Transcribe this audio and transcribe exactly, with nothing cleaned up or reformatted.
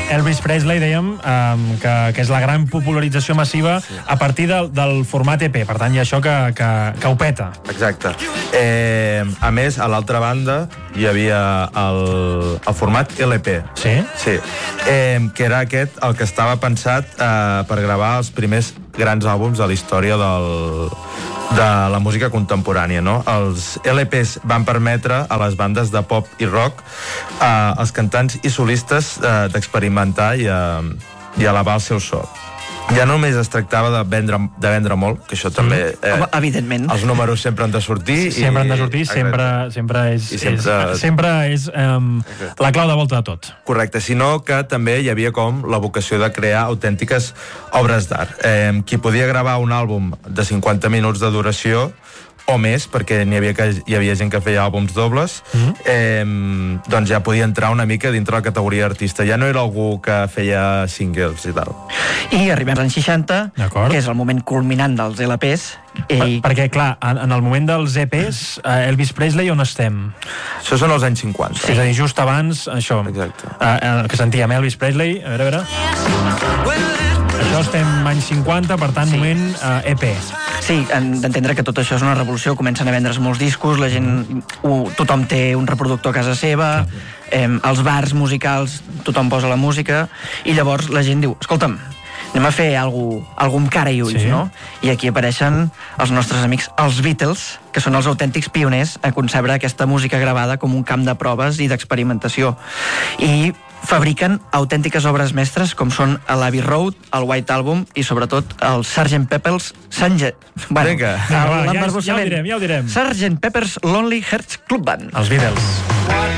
Elvis Presley, dèiem, um, que, que és la gran popularització massiva sí. a partir del, del format E P. Per tant, hi ha això que, que, que ho peta. Exacte. Eh, a més, a l'altra banda hi havia el, el format L P. Sí? Sí. Eh, que era aquest el que estava pensat eh, per gravar els primers grans àlbums de la història del, de la música contemporània, no? Els L Ps van permetre a les bandes de pop i rock, eh, als cantants i solistes eh, d'experimentar i, eh, i elevar el seu so. Ja no només es tractava de vendre, de vendre molt, que això també... Eh, Home, evidentment. Els números sempre han de sortir. Sí, sempre i, han de sortir, sempre, sempre és, sempre... és, sempre és um, la clau de volta de tot. Correcte, sinó que també hi havia com la vocació de crear autèntiques obres d'art. Eh, qui podia gravar un àlbum de cinquanta minuts de duració o més, perquè n'hi havia, que, hi havia gent que feia àlbums dobles, mm-hmm. eh, doncs ja podia entrar una mica dintre la categoria artista. Ja no era algú que feia singles i tal. I arribem als anys seixanta, que és el moment culminant dels L Ps. I... Per, perquè, clar, en, en el moment dels E Ps, uh, Elvis Presley, on estem? Això són els anys cinquanta. Sí. És a dir, just abans, això. Exacte. Uh, que sentíem Elvis Presley, a veure, a veure... Això estem anys cinquanta, per tant, sí. moment uh, E P. Sí, hem d'entendre que tot això és una revolució, comencen a vendre's molts discos, la gent, uh, tothom té un reproductor a casa seva, eh, als bars musicals tothom posa la música, i llavors la gent diu, escolta'm, anem a fer alguna cosa amb cara i ulls, sí. no? I aquí apareixen els nostres amics, els Beatles, que són els autèntics pioners a concebre aquesta música gravada com un camp de proves i d'experimentació. I fabriquen autèntiques obres mestres com són l'Abbey Road, el White Album i sobretot el sergent Pepper's Sange... Bueno, Vinga. Ja, ja, ja ho direm, ja ho direm. sergent Pepper's Lonely Hearts Club Band. Els Beatles.